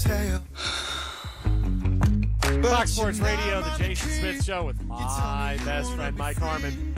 Fox Sports Radio, the Jason Smith Show with my best friend Mike Harmon.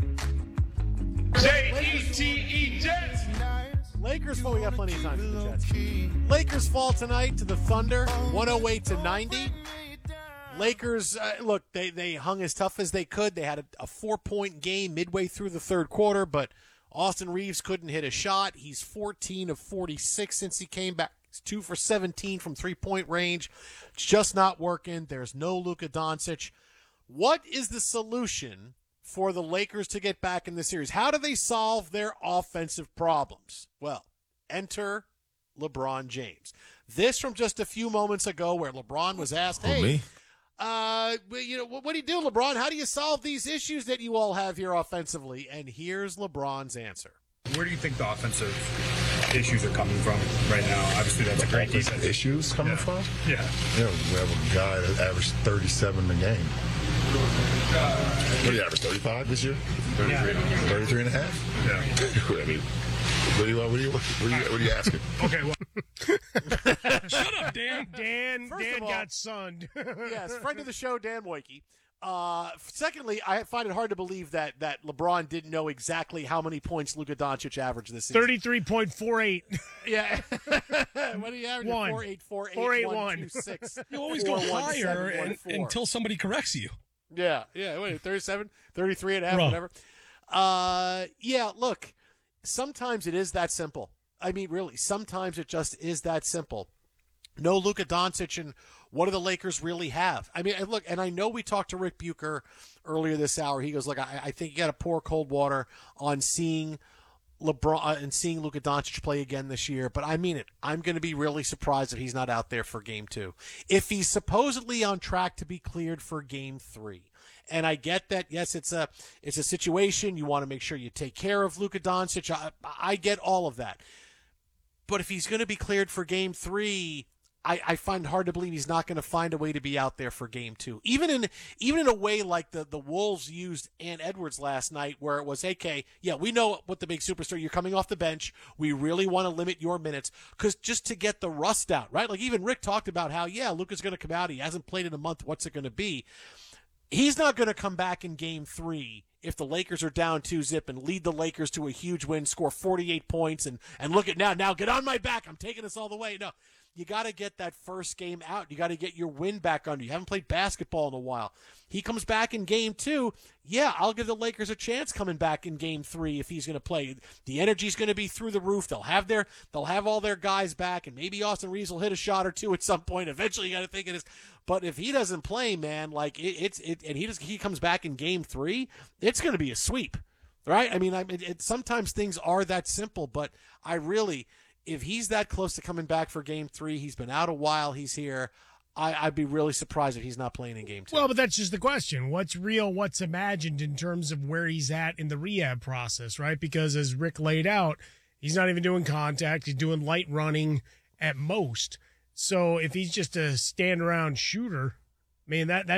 J-E-T-E Jets. Lakers fall. We got plenty of time for the Jets. Lakers fall tonight to the Thunder, 108-90. Lakers, look, they hung as tough as they could. They had a 4-point game midway through the third quarter, but Austin Reeves couldn't hit a shot. He's 14 of 46 since he came back. He's 2 for 17 from three-point range. It's just not working. There's no Luka Doncic. What is the solution for the Lakers to get back in the series? How do they solve their offensive problems? Well, enter LeBron James. This from just a few moments ago where LeBron was asked, hey, what do you do, LeBron? How do you solve these issues that you all have here offensively? And here's LeBron's answer. Where do you think the offensive issues are coming from right now? Obviously, that's a great defense. Issues coming from? Yeah. You know, we have a guy that averaged 37 a game. What did he average, 35 this year? 33 and a half? Yeah. I mean, what are you asking? Okay, well. Shut up, Dan. Dan of all, got sunned. Yes, friend of the show, Dan Woike. Secondly, I find it hard to believe that LeBron didn't know exactly how many points Luka Doncic averaged this season. 33.48. Yeah. What did he average? 4.8, You always go higher until somebody corrects you. Yeah. Wait, 37, 33 and a half, Bro. whatever. Yeah, look, sometimes it is that simple. I mean, really, sometimes it just is that simple. No Luka Doncic, and what do the Lakers really have? I mean, look, and I know we talked to Rick Bucher earlier this hour. He goes, look, I think you got to pour cold water on seeing LeBron and seeing Luka Doncic play again this year. But I mean it. I'm going to be really surprised if he's not out there for Game 2. If he's supposedly on track to be cleared for Game 3. And I get that, yes, it's a situation. You want to make sure you take care of Luka Doncic. I get all of that. But if he's going to be cleared for Game 3, I find it hard to believe he's not going to find a way to be out there for Game 2. Even in a way like the Wolves used Ant Edwards last night, where it was, hey, Kay, yeah, we know what the big superstar, you're coming off the bench. We really want to limit your minutes because just to get the rust out, right? Like even Rick talked about how, yeah, Luka's going to come out. He hasn't played in a month. What's it going to be? He's not going to come back in Game 3 if the Lakers are down 2-0 and lead the Lakers to a huge win, score 48 points, and look at now get on my back. I'm taking this all the way. No. You got to get that first game out. You got to get your win back under you. You haven't played basketball in a while. He comes back in Game 2. Yeah, I'll give the Lakers a chance coming back in Game 3 if he's going to play. The energy's going to be through the roof. They'll have all their guys back, and maybe Austin Reeves will hit a shot or two at some point. Eventually, you got to think it is. But if he doesn't play, man, like and he comes back in Game 3, it's going to be a sweep, right? I mean, sometimes things are that simple, but if he's that close to coming back for Game 3, he's been out a while, he's here, I'd be really surprised if he's not playing in Game 2. Well, but that's just the question. What's real, what's imagined in terms of where he's at in the rehab process, right? Because as Rick laid out, he's not even doing contact. He's doing light running at most. So if he's just a stand-around shooter, I mean, that